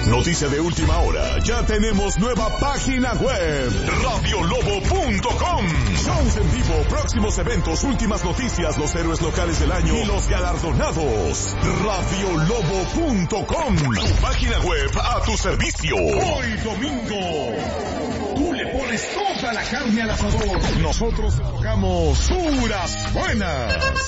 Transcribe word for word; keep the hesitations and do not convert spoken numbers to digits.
Noticia de última hora. Ya tenemos nueva página web. radio lobo punto com. Shows en vivo, próximos eventos, últimas noticias, los héroes locales del año y los galardonados. radio lobo punto com. Tu página web a tu servicio. Hoy domingo, tú le pones toda la carne al asador. Nosotros tocamos puras buenas.